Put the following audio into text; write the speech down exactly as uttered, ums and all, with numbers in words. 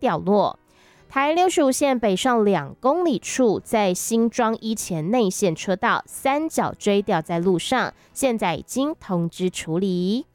掉落。台六十五线北上两公里处，在新庄一前内线车道三角锥掉在路上，现在已经通知处理。